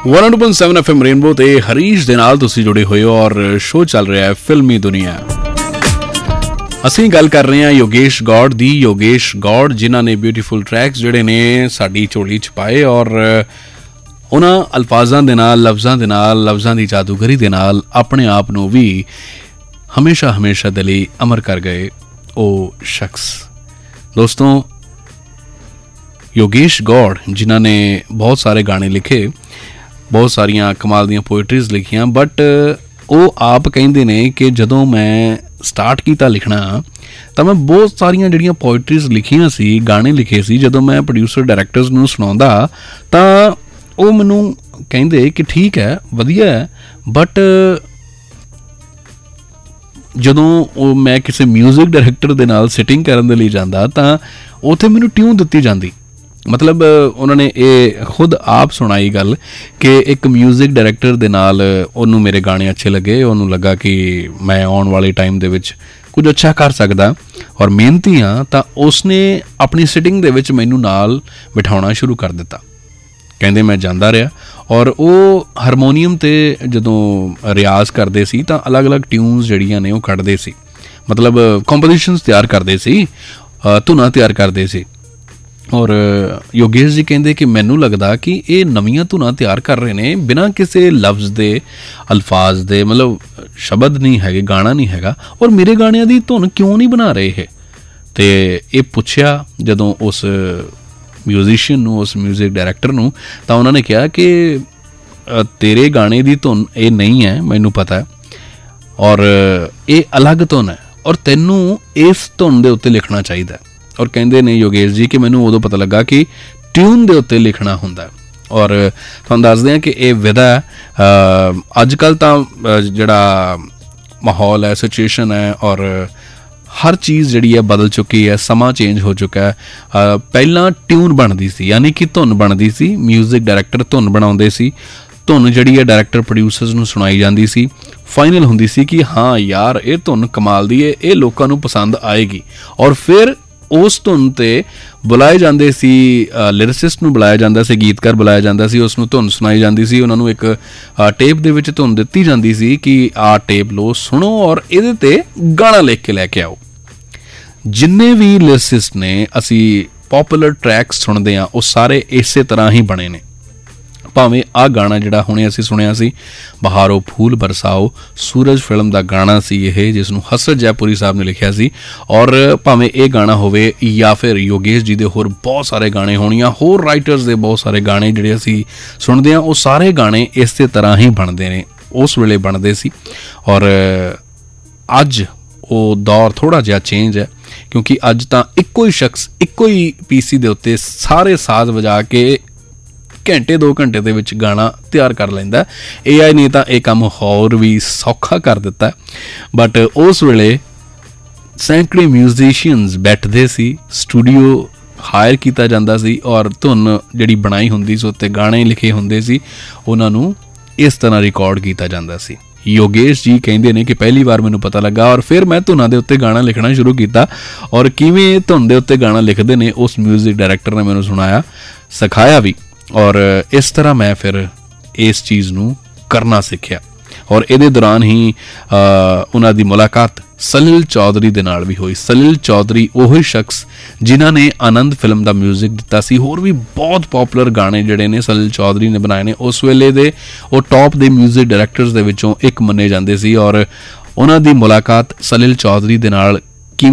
102.7 FM rainbow ते हरीश दे नाल तुसीं जुड़े होए हो और शो चल रहा है फिल्मी दुनिया। ਅਸੀਂ ਗੱਲ ਕਰ ਰਹੇ ਹਾਂ ਯੋਗੇਸ਼ ਗੌੜ ਦੀ। ਯੋਗੇਸ਼ ਗੌੜ ਜਿਨ੍ਹਾਂ ਨੇ ਬਿਊਟੀਫੁਲ ਟਰੈਕਸ ਜਿਹੜੇ ਨੇ ਸਾਡੀ ਝੋਲੀ 'ਚ ਪਾਏ ਔਰ ਉਹਨਾਂ ਅਲਫਾਜ਼ਾਂ ਦੇ ਨਾਲ ਲਫ਼ਜ਼ਾਂ ਦੀ ਜਾਦੂਗਰੀ ਦੇ ਨਾਲ ਆਪਣੇ ਆਪ ਨੂੰ ਵੀ ਹਮੇਸ਼ਾ ਦੇ ਲਈ ਅਮਰ ਕਰ ਗਏ ਉਹ ਸ਼ਖਸ। ਦੋਸਤੋ, ਯੋਗੇਸ਼ ਗੌੜ ਜਿਨ੍ਹਾਂ ਨੇ ਬਹੁਤ ਸਾਰੇ ਗਾਣੇ ਲਿਖੇ, ਬਹੁਤ ਸਾਰੀਆਂ ਕਮਾਲ ਦੀਆਂ ਪੋਇਟਰੀਜ਼ ਲਿਖੀਆਂ, ਬਟ ਉਹ ਆਪ ਕਹਿੰਦੇ ਨੇ ਕਿ ਜਦੋਂ ਮੈਂ ਸਟਾਰਟ ਕੀਤਾ ਲਿਖਣਾ ਤਾਂ ਮੈਂ ਬਹੁਤ ਸਾਰੀਆਂ ਜਿਹੜੀਆਂ ਪੋਇਟਰੀਜ਼ ਲਿਖੀਆਂ ਸੀ, ਗਾਣੇ ਲਿਖੇ ਸੀ, ਜਦੋਂ ਮੈਂ ਪ੍ਰੋਡਿਊਸਰ ਡਾਇਰੈਕਟਰਸ ਨੂੰ ਸੁਣਾਉਂਦਾ ਤਾਂ ਉਹ ਮੈਨੂੰ ਕਹਿੰਦੇ ਕਿ ਠੀਕ ਹੈ, ਵਧੀਆ ਹੈ, ਬਟ ਜਦੋਂ ਉਹ ਮੈਂ ਕਿਸੇ ਮਿਊਜ਼ਿਕ ਡਾਇਰੈਕਟਰ ਦੇ ਨਾਲ ਸਿਟਿੰਗ ਕਰਨ ਦੇ ਲਈ ਜਾਂਦਾ ਤਾਂ ਉੱਥੇ ਮੈਨੂੰ ਟਿਊਨ ਦਿੱਤੀ ਜਾਂਦੀ। ਮਤਲਬ ਉਹਨਾਂ ਨੇ ਇਹ ਖੁਦ ਆਪ ਸੁਣਾਈ ਗੱਲ ਕਿ ਇੱਕ ਮਿਊਜ਼ਿਕ ਡਾਇਰੈਕਟਰ ਦੇ ਨਾਲ ਉਹਨੂੰ ਮੇਰੇ ਗਾਣੇ ਅੱਛੇ ਲੱਗੇ, ਉਹਨੂੰ ਲੱਗਾ ਕਿ ਮੈਂ ਆਉਣ ਵਾਲੇ ਟਾਈਮ ਦੇ ਵਿੱਚ ਕੁਝ ਅੱਛਾ ਕਰ ਸਕਦਾ ਔਰ ਮਿਹਨਤੀ ਹਾਂ, ਤਾਂ ਉਸਨੇ ਆਪਣੀ ਸਿਟਿੰਗ ਦੇ ਵਿੱਚ ਮੈਨੂੰ ਨਾਲ ਬਿਠਾਉਣਾ ਸ਼ੁਰੂ ਕਰ ਦਿੱਤਾ। ਕਹਿੰਦੇ ਮੈਂ ਜਾਂਦਾ ਰਿਹਾ ਔਰ ਉਹ ਹਾਰਮੋਨੀਅਮ 'ਤੇ ਜਦੋਂ ਰਿਆਜ਼ ਕਰਦੇ ਸੀ ਤਾਂ ਅਲੱਗ-ਅਲੱਗ ਟਿਊਨਸ ਜਿਹੜੀਆਂ ਨੇ ਉਹ ਕੱਢਦੇ ਸੀ, ਮਤਲਬ ਕੰਪੋਜੀਸ਼ਨਸ ਤਿਆਰ ਕਰਦੇ ਸੀ, ਧੁਨਾਂ ਤਿਆਰ ਕਰਦੇ ਸੀ। ਔਰ ਯੋਗੇਸ਼ ਜੀ ਕਹਿੰਦੇ ਕਿ ਮੈਨੂੰ ਲੱਗਦਾ ਕਿ ਇਹ ਨਵੀਆਂ ਧੁਨਾਂ ਤਿਆਰ ਕਰ ਰਹੇ ਨੇ ਬਿਨਾਂ ਕਿਸੇ ਲਫ਼ਜ਼ ਦੇ, ਅਲਫਾਜ਼ ਦੇ, ਮਤਲਬ ਸ਼ਬਦ ਨਹੀਂ ਹੈਗੇ, ਗਾਣਾ ਨਹੀਂ ਹੈਗਾ, ਔਰ ਮੇਰੇ ਗਾਣਿਆਂ ਦੀ ਧੁਨ ਕਿਉਂ ਨਹੀਂ ਬਣਾ ਰਹੇ ਇਹ। ਅਤੇ ਇਹ ਪੁੱਛਿਆ ਜਦੋਂ ਉਸ ਮਿਊਜ਼ੀਸ਼ੀਅਨ ਨੂੰ, ਉਸ ਮਿਊਜ਼ਿਕ ਡਾਇਰੈਕਟਰ ਨੂੰ, ਤਾਂ ਉਹਨਾਂ ਨੇ ਕਿਹਾ ਕਿ ਤੇਰੇ ਗਾਣੇ ਦੀ ਧੁਨ ਇਹ ਨਹੀਂ ਹੈ, ਮੈਨੂੰ ਪਤਾ ਹੈ, ਔਰ ਇਹ ਅਲੱਗ ਧੁਨ ਹੈ ਔਰ ਤੈਨੂੰ ਇਸ ਧੁਨ ਦੇ ਉੱਤੇ ਲਿਖਣਾ ਚਾਹੀਦਾ। ਔਰ ਕਹਿੰਦੇ ਨੇ ਯੋਗੇਸ਼ ਜੀ ਕਿ ਮੈਨੂੰ ਉਦੋਂ ਪਤਾ ਲੱਗਾ ਕਿ ਟਿਊਨ ਦੇ ਉੱਤੇ ਲਿਖਣਾ ਹੁੰਦਾ। ਔਰ ਤੁਹਾਨੂੰ ਦੱਸਦੇ ਹਾਂ ਕਿ ਇਹ ਵਿਧਾ ਅੱਜ ਕੱਲ੍ਹ ਤਾਂ ਜਿਹੜਾ ਮਾਹੌਲ ਹੈ, ਸਿਚੁਏਸ਼ਨ ਹੈ, ਔਰ ਹਰ ਚੀਜ਼ ਜਿਹੜੀ ਹੈ ਬਦਲ ਚੁੱਕੀ ਹੈ, ਸਮਾਂ ਚੇਂਜ ਹੋ ਚੁੱਕਾ ਹੈ। ਪਹਿਲਾਂ ਟਿਊਨ ਬਣਦੀ ਸੀ, ਯਾਨੀ ਕਿ ਧੁਨ ਬਣਦੀ ਸੀ, ਮਿਊਜ਼ਿਕ ਡਾਇਰੈਕਟਰ ਧੁਨ ਬਣਾਉਂਦੇ ਸੀ, ਧੁਨ ਜਿਹੜੀ ਹੈ ਡਾਇਰੈਕਟਰ ਪ੍ਰੋਡਿਊਸਰਸ ਨੂੰ ਸੁਣਾਈ ਜਾਂਦੀ ਸੀ, ਫਾਈਨਲ ਹੁੰਦੀ ਸੀ ਕਿ ਹਾਂ ਯਾਰ ਇਹ ਧੁਨ ਕਮਾਲ ਦੀ ਹੈ, ਇਹ ਲੋਕਾਂ ਨੂੰ ਪਸੰਦ ਆਏਗੀ। ਔਰ ਫਿਰ ਉਸ ਧੁਨ 'ਤੇ ਬੁਲਾਏ ਜਾਂਦੇ ਸੀ, ਲਿਰਿਸਿਸਟ ਨੂੰ ਬੁਲਾਇਆ ਜਾਂਦਾ ਸੀ, ਗੀਤਕਾਰ ਬੁਲਾਇਆ ਜਾਂਦਾ ਸੀ, ਉਸ ਨੂੰ ਧੁਨ ਸੁਣਾਈ ਜਾਂਦੀ ਸੀ, ਉਹਨਾਂ ਨੂੰ ਇੱਕ ਟੇਪ ਦੇ ਵਿੱਚ ਧੁਨ ਦਿੱਤੀ ਜਾਂਦੀ ਸੀ ਕਿ ਆਹ ਟੇਪ ਲਓ, ਸੁਣੋ ਔਰ ਇਹਦੇ 'ਤੇ ਗਾਣਾ ਲਿਖ ਕੇ ਲੈ ਕੇ ਆਓ। ਜਿੰਨੇ ਵੀ ਲਿਰਿਸਿਸਟ ਨੇ, ਅਸੀਂ ਪੋਪੂਲਰ ਟਰੈਕਸ ਸੁਣਦੇ ਹਾਂ, ਉਹ ਸਾਰੇ ਇਸੇ ਤਰ੍ਹਾਂ ਹੀ ਬਣੇ ਨੇ। ਭਾਵੇਂ ਆਹ ਗਾਣਾ ਜਿਹੜਾ ਹੁਣੇ ਅਸੀਂ ਸੁਣਿਆ ਸੀ, ਬਹਾਰੋ ਫੂਲ ਬਰਸਾਓ, ਸੂਰਜ ਫਿਲਮ ਦਾ ਗਾਣਾ ਸੀ ਇਹ, ਜਿਸ ਨੂੰ ਹਸਰਤ ਜੈਪੁਰੀ ਸਾਹਿਬ ਨੇ ਲਿਖਿਆ ਸੀ। ਔਰ ਭਾਵੇਂ ਇਹ ਗਾਣਾ ਹੋਵੇ ਜਾਂ ਫਿਰ ਯੋਗੇਸ਼ ਜੀ ਦੇ ਹੋਰ ਬਹੁਤ ਸਾਰੇ ਗਾਣੇ ਹੋਣ, ਜਾਂ ਹੋਰ ਰਾਈਟਰਸ ਦੇ ਬਹੁਤ ਸਾਰੇ ਗਾਣੇ ਜਿਹੜੇ ਅਸੀਂ ਸੁਣਦੇ ਹਾਂ, ਉਹ ਸਾਰੇ ਗਾਣੇ ਇਸੇ ਤਰ੍ਹਾਂ ਹੀ ਬਣਦੇ ਨੇ, ਉਸ ਵੇਲੇ ਬਣਦੇ ਸੀ। ਔਰ ਅੱਜ ਉਹ ਦੌਰ ਥੋੜ੍ਹਾ ਜਿਹਾ ਚੇਂਜ ਹੈ, ਕਿਉਂਕਿ ਅੱਜ ਤਾਂ ਇੱਕੋ ਹੀ ਸ਼ਖਸ ਇੱਕੋ ਹੀ ਪੀਸੀ ਦੇ ਉੱਤੇ ਸਾਰੇ ਸਾਜ਼ ਵਜਾ ਕੇ ਘੰਟੇ 2 ਘੰਟੇ ਦੇ ਵਿੱਚ ਗਾਣਾ ਤਿਆਰ ਕਰ ਲੈਂਦਾ। AI ਨੇ ਤਾਂ ਇਹ ਕੰਮ ਹੋਰ ਵੀ ਸੌਖਾ ਕਰ ਦਿੱਤਾ, ਬਟ ਉਸ ਵੇਲੇ ਸੈਂਕੜੇ ਮਿਊਜ਼ੀਸ਼ੀਅਨਸ ਬੈਠਦੇ ਸੀ, ਸਟੂਡੀਓ ਹਾਇਰ ਕੀਤਾ ਜਾਂਦਾ ਸੀ ਔਰ ਧੁਨ ਜਿਹੜੀ ਬਣਾਈ ਹੁੰਦੀ ਸੀ, ਉੱਤੇ ਗਾਣੇ ਲਿਖੇ ਹੁੰਦੇ ਸੀ, ਉਹਨਾਂ ਨੂੰ ਇਸ ਤਰ੍ਹਾਂ ਰਿਕਾਰਡ ਕੀਤਾ ਜਾਂਦਾ ਸੀ। ਯੋਗੇਸ਼ ਜੀ ਕਹਿੰਦੇ ਨੇ ਕਿ ਪਹਿਲੀ ਵਾਰ ਮੈਨੂੰ ਪਤਾ ਲੱਗਾ ਔਰ ਫਿਰ ਮੈਂ ਧੁਨਾਂ ਦੇ ਉੱਤੇ ਗਾਣਾ ਲਿਖਣਾ ਸ਼ੁਰੂ ਕੀਤਾ, ਔਰ ਕਿਵੇਂ ਧੁਨ ਦੇ ਉੱਤੇ ਗਾਣਾ ਲਿਖਦੇ ਨੇ ਉਸ ਮਿਊਜ਼ਿਕ ਡਾਇਰੈਕਟਰ ਨੇ ਮੈਨੂੰ ਸੁਣਾਇਆ, ਸਿਖਾਇਆ ਵੀ, ਔਰ ਇਸ ਤਰ੍ਹਾਂ ਮੈਂ ਫਿਰ ਇਸ ਚੀਜ਼ ਨੂੰ ਕਰਨਾ ਸਿੱਖਿਆ। ਔਰ ਇਹਦੇ ਦੌਰਾਨ ਹੀ ਉਹਨਾਂ ਦੀ ਮੁਲਾਕਾਤ ਸਲੀਲ ਚੌਧਰੀ ਦੇ ਨਾਲ ਵੀ ਹੋਈ। ਸਲੀਲ ਚੌਧਰੀ ਉਹੀ ਸ਼ਖਸ ਜਿਨ੍ਹਾਂ ਨੇ ਆਨੰਦ ਫਿਲਮ ਦਾ ਮਿਊਜ਼ਿਕ ਦਿੱਤਾ ਸੀ। ਹੋਰ ਵੀ ਬਹੁਤ ਪੋਪੂਲਰ ਗਾਣੇ ਜਿਹੜੇ ਨੇ ਸਲੀਲ ਚੌਧਰੀ ਨੇ ਬਣਾਏ ਨੇ। ਉਸ ਵੇਲੇ ਦੇ ਉਹ ਟੌਪ ਦੇ ਮਿਊਜ਼ਿਕ ਡਾਇਰੈਕਟਰਸ ਦੇ ਵਿੱਚੋਂ ਇੱਕ ਮੰਨੇ ਜਾਂਦੇ ਸੀ, ਔਰ ਉਹਨਾਂ ਦੀ ਮੁਲਾਕਾਤ ਸਲੀਲ ਚੌਧਰੀ ਦੇ ਨਾਲ